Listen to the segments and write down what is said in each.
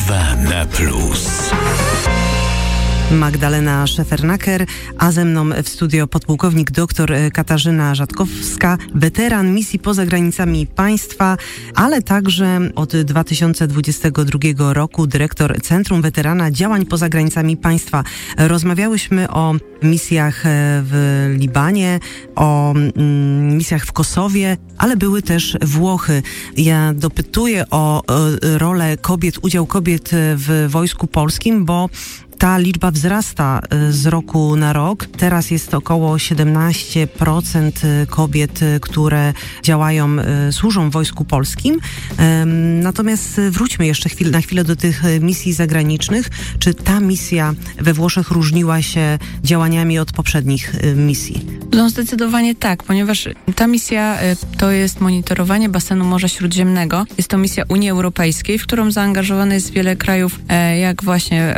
Dwa na plus. Magdalena Szefernaker, a ze mną w studio podpułkownik dr Katarzyna Rzatkowska, weteran misji poza granicami państwa, ale także od 2022 roku dyrektor Centrum Weterana Działań Poza Granicami Państwa. Rozmawiałyśmy o misjach w Libanie, o misjach w Kosowie, ale były też Włochy. Ja dopytuję o rolę kobiet, udział kobiet w Wojsku Polskim, bo ta liczba wzrasta z roku na rok. Teraz jest około 17% kobiet, które działają, służą w Wojsku Polskim. Natomiast wróćmy jeszcze na chwilę do tych misji zagranicznych. Czy ta misja we Włoszech różniła się działaniami od poprzednich misji? No zdecydowanie tak, ponieważ ta misja to jest monitorowanie basenu Morza Śródziemnego. Jest to misja Unii Europejskiej, w którą zaangażowane jest wiele krajów, jak właśnie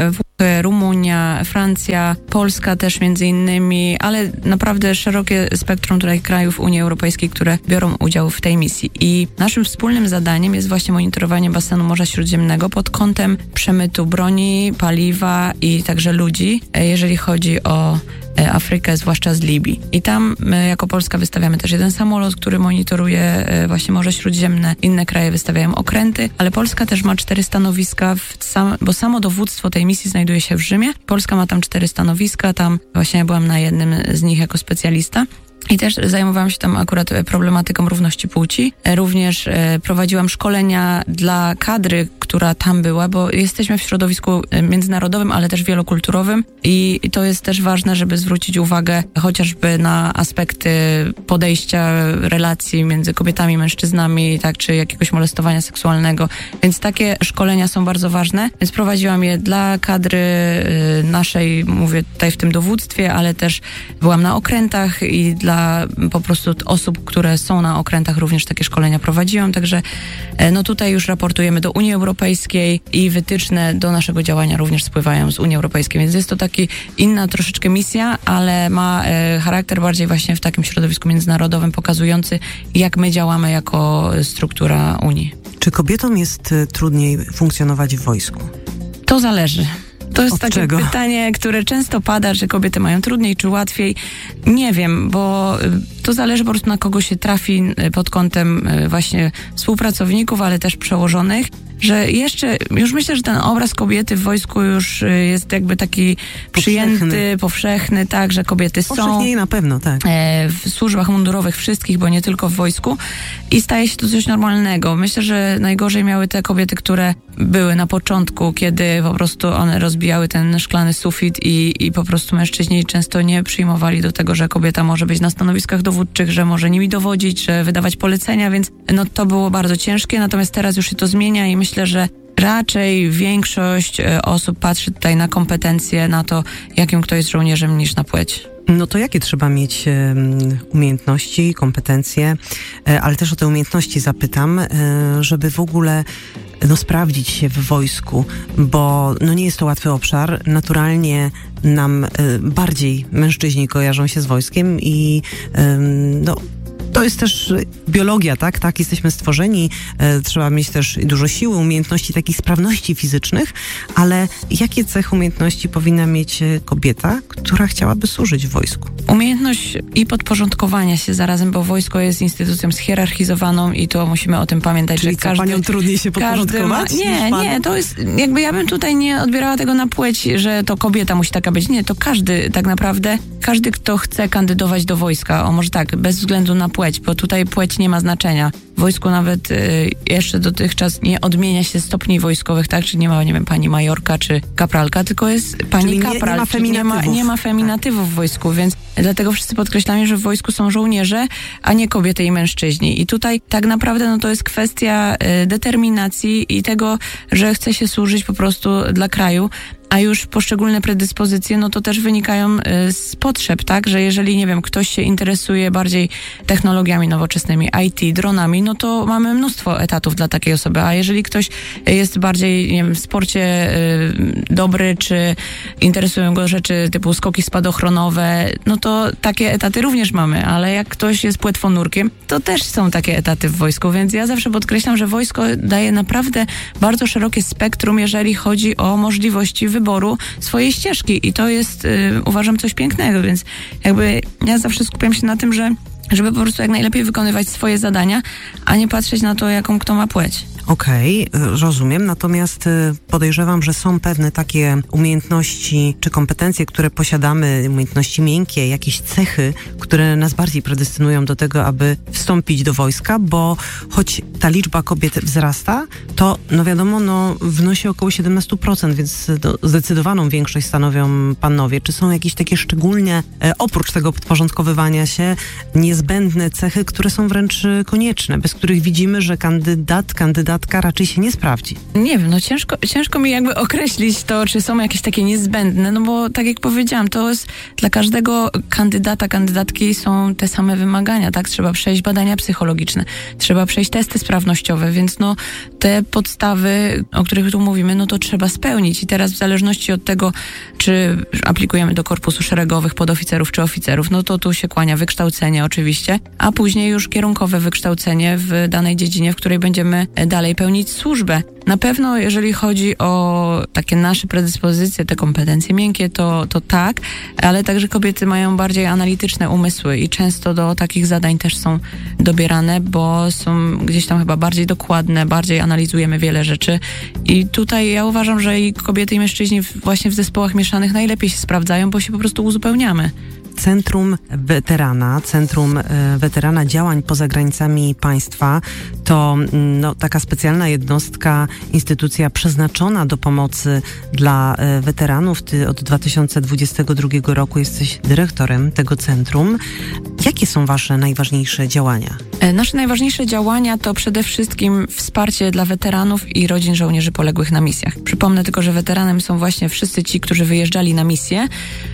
Rumunia, Francja, Polska też między innymi, ale naprawdę szerokie spektrum tutaj krajów Unii Europejskiej, które biorą udział w tej misji. I naszym wspólnym zadaniem jest właśnie monitorowanie basenu Morza Śródziemnego pod kątem przemytu broni, paliwa i także ludzi, jeżeli chodzi o Afrykę, zwłaszcza z Libii. I tam my jako Polska wystawiamy też jeden samolot, który monitoruje właśnie Morze Śródziemne. Inne kraje wystawiają okręty, ale Polska też ma 4 stanowiska, bo samo dowództwo tej misji znajduje się w Rzymie. Polska ma tam 4 stanowiska, tam właśnie ja byłam na jednym z nich jako specjalista. I też zajmowałam się tam akurat problematyką równości płci. Również prowadziłam szkolenia dla kadry, która tam była, bo jesteśmy w środowisku międzynarodowym, ale też wielokulturowym i to jest też ważne, żeby zwrócić uwagę chociażby na aspekty podejścia relacji między kobietami i mężczyznami, tak, czy jakiegoś molestowania seksualnego. Więc takie szkolenia są bardzo ważne. Więc prowadziłam je dla kadry naszej, mówię tutaj w tym dowództwie, ale też byłam na okrętach i dla po prostu osób, które są na okrętach, również takie szkolenia prowadziłam, także no tutaj już raportujemy do Unii Europejskiej i wytyczne do naszego działania również spływają z Unii Europejskiej, więc jest to taki inna troszeczkę misja, ale ma charakter bardziej właśnie w takim środowisku międzynarodowym, pokazujący, jak my działamy jako struktura Unii. Czy kobietom jest trudniej funkcjonować w wojsku? To zależy. To jest Od takie czego? pytanie, które często pada, czy kobiety mają trudniej, czy łatwiej. Nie wiem, bo to zależy po prostu, na kogo się trafi pod kątem właśnie współpracowników, ale też przełożonych, że jeszcze, już myślę, że ten obraz kobiety w wojsku już jest jakby taki przyjęty, powszechny, tak, że kobiety są. Powszechniej na pewno, tak. W służbach mundurowych wszystkich, bo nie tylko w wojsku i staje się to coś normalnego. Myślę, że najgorzej miały te kobiety, które były na początku, kiedy po prostu one rozbijały ten szklany sufit i po prostu mężczyźni często nie przyjmowali do tego, że kobieta może być na stanowiskach dowódczych, że może nimi dowodzić, że wydawać polecenia, więc no to było bardzo ciężkie, natomiast teraz już się to zmienia i myślę, że raczej większość osób patrzy tutaj na kompetencje, na to, jakim kto jest żołnierzem, niż na płeć. No to jakie trzeba mieć umiejętności, kompetencje, ale też o te umiejętności zapytam, żeby w ogóle sprawdzić się w wojsku, bo nie jest to łatwy obszar. Naturalnie nam bardziej mężczyźni kojarzą się z wojskiem i to jest też biologia, tak? Tak, jesteśmy stworzeni, trzeba mieć też dużo siły, umiejętności, takich sprawności fizycznych, ale jakie cechy umiejętności powinna mieć kobieta, która chciałaby służyć w wojsku? Umiejętność i podporządkowania się zarazem, bo wojsko jest instytucją schierarchizowaną i to musimy o tym pamiętać. Czyli że panią trudniej się podporządkować? Nie, to jest jakby ja bym tutaj nie odbierała tego na płeć, że to kobieta musi taka być. Nie, to każdy tak naprawdę, każdy, kto chce kandydować do wojska, może tak, bez względu na płeć, bo tutaj płeć nie ma znaczenia. W wojsku nawet jeszcze dotychczas nie odmienia się stopni wojskowych, tak? Czy nie ma, nie wiem, pani majorka czy kapralka, tylko jest pani czyli kapral. Nie ma feminatywów w wojsku, więc dlatego wszyscy podkreślają, że w wojsku są żołnierze, a nie kobiety i mężczyźni. I tutaj tak naprawdę to jest kwestia determinacji i tego, że chce się służyć po prostu dla kraju. a już poszczególne predyspozycje, no to też wynikają z potrzeb, tak, że jeżeli, nie wiem, ktoś się interesuje bardziej technologiami nowoczesnymi, IT, dronami, no to mamy mnóstwo etatów dla takiej osoby, a jeżeli ktoś jest bardziej, nie wiem, w sporcie dobry, czy interesują go rzeczy typu skoki spadochronowe, no to takie etaty również mamy, ale jak ktoś jest płetwonurkiem, to też są takie etaty w wojsku, więc ja zawsze podkreślam, że wojsko daje naprawdę bardzo szerokie spektrum, jeżeli chodzi o możliwości wyboru swojej ścieżki i to jest, uważam, coś pięknego, więc jakby ja zawsze skupiam się na tym, żeby po prostu jak najlepiej wykonywać swoje zadania, a nie patrzeć na to, jaką kto ma płeć. Okej, rozumiem, natomiast podejrzewam, że są pewne takie umiejętności czy kompetencje, które posiadamy, umiejętności miękkie, jakieś cechy, które nas bardziej predestynują do tego, aby wstąpić do wojska, bo choć ta liczba kobiet wzrasta, to no wiadomo, wnosi około 17%, więc zdecydowaną większość stanowią panowie. Czy są jakieś takie szczególnie, oprócz tego podporządkowywania się, niezbędne cechy, które są wręcz konieczne, bez których widzimy, że kandydatka raczej się nie sprawdzi? Nie wiem, ciężko mi jakby określić to, czy są jakieś takie niezbędne, no bo tak jak powiedziałam, to jest dla każdego kandydatki są te same wymagania, tak? Trzeba przejść badania psychologiczne, trzeba przejść testy sprawnościowe, więc te podstawy, o których tu mówimy, to trzeba spełnić i teraz w zależności od tego, czy aplikujemy do korpusu szeregowych, podoficerów czy oficerów, to tu się kłania wykształcenie oczywiście, a później już kierunkowe wykształcenie w danej dziedzinie, w której będziemy dalej pełnić służbę. Na pewno, jeżeli chodzi o takie nasze predyspozycje, te kompetencje miękkie, to tak, ale także kobiety mają bardziej analityczne umysły i często do takich zadań też są dobierane, bo są gdzieś tam chyba bardziej dokładne, bardziej analizujemy wiele rzeczy i tutaj ja uważam, że i kobiety i mężczyźni właśnie w zespołach mieszanych najlepiej się sprawdzają, bo się po prostu uzupełniamy. Centrum Weterana Działań poza granicami państwa to taka specjalna jednostka, instytucja przeznaczona do pomocy dla weteranów. Ty od 2022 roku jesteś dyrektorem tego centrum. Jakie są wasze najważniejsze działania? Nasze najważniejsze działania to przede wszystkim wsparcie dla weteranów i rodzin żołnierzy poległych na misjach. Przypomnę tylko, że weteranem są właśnie wszyscy ci, którzy wyjeżdżali na misję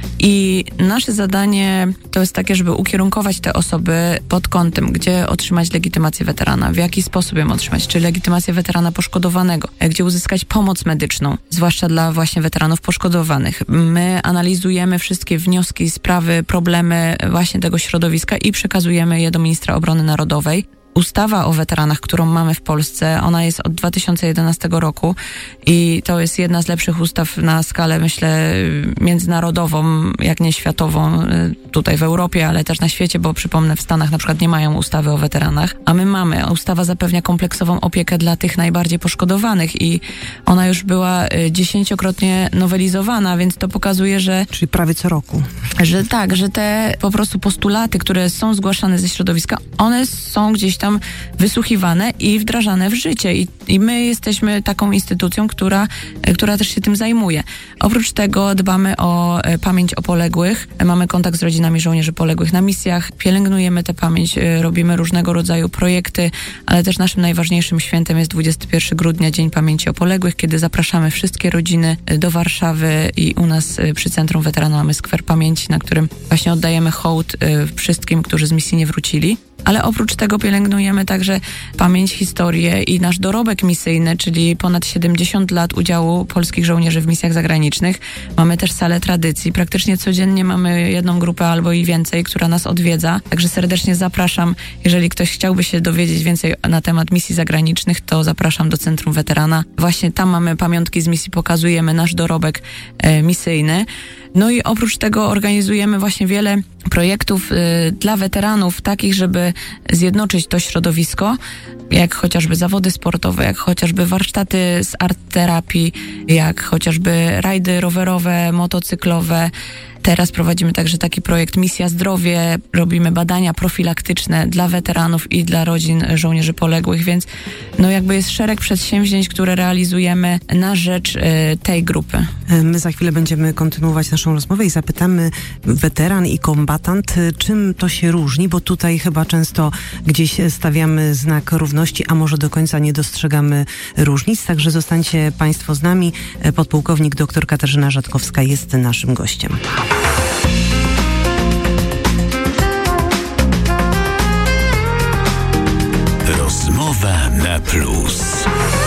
i nasze zadanie to jest takie, żeby ukierunkować te osoby pod kątem, gdzie otrzymać legitymację weterana, w jaki sposób ją otrzymać, czy legitymację weterana poszkodowanego, gdzie uzyskać pomoc medyczną, zwłaszcza dla właśnie weteranów poszkodowanych. My analizujemy wszystkie wnioski, sprawy, problemy właśnie tego środowiska i przekazujemy je do ministra obrony narodowej. Ustawa o weteranach, którą mamy w Polsce, ona jest od 2011 roku i to jest jedna z lepszych ustaw na skalę, myślę, międzynarodową, jak nie światową, tutaj w Europie, ale też na świecie, bo przypomnę, w Stanach na przykład nie mają ustawy o weteranach, a my mamy. Ustawa zapewnia kompleksową opiekę dla tych najbardziej poszkodowanych i ona już była 10-krotnie nowelizowana, więc to pokazuje, że... Czyli prawie co roku. Że tak, że te po prostu postulaty, które są zgłaszane ze środowiska, one są gdzieś tam wysłuchiwane i wdrażane w życie. I my jesteśmy taką instytucją, która też się tym zajmuje. Oprócz tego dbamy o pamięć o poległych. Mamy kontakt z rodzinami żołnierzy poległych na misjach. Pielęgnujemy tę pamięć, robimy różnego rodzaju projekty, ale też naszym najważniejszym świętem jest 21 grudnia, Dzień Pamięci o Poległych, kiedy zapraszamy wszystkie rodziny do Warszawy i u nas przy Centrum Weterana mamy skwer pamięci, na którym właśnie oddajemy hołd wszystkim, którzy z misji nie wrócili. Ale oprócz tego pielęgnujemy także pamięć, historię i nasz dorobek misyjny, czyli ponad 70 lat udziału polskich żołnierzy w misjach zagranicznych. Mamy też salę tradycji. Praktycznie codziennie mamy jedną grupę albo i więcej, która nas odwiedza. Także serdecznie zapraszam. Jeżeli ktoś chciałby się dowiedzieć więcej na temat misji zagranicznych, to zapraszam do Centrum Weterana. Właśnie tam mamy pamiątki z misji, pokazujemy nasz dorobek misyjny. No i oprócz tego organizujemy właśnie wiele projektów dla weteranów, takich, żeby zjednoczyć to środowisko, jak chociażby zawody sportowe, jak chociażby warsztaty z art terapii, jak chociażby rajdy rowerowe, motocyklowe, Teraz prowadzimy także taki projekt Misja Zdrowie. Robimy badania profilaktyczne dla weteranów i dla rodzin żołnierzy poległych, więc jakby jest szereg przedsięwzięć, które realizujemy na rzecz tej grupy. My za chwilę będziemy kontynuować naszą rozmowę i zapytamy weteran i kombatant, czym to się różni, bo tutaj chyba często gdzieś stawiamy znak równości, a może do końca nie dostrzegamy różnic. Także zostańcie Państwo z nami. Podpułkownik dr Katarzyna Rzatkowska jest naszym gościem. Rozmowa na plus.